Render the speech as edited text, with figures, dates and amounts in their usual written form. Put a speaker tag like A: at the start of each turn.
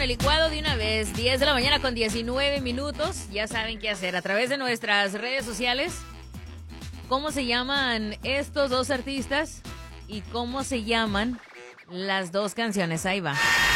A: con el licuado de una vez. 10 de la mañana con 19 minutos. Ya saben qué hacer. A través de nuestras redes sociales, ¿cómo se llaman estos dos artistas? ¿Y cómo se llaman las dos canciones? Ahí va.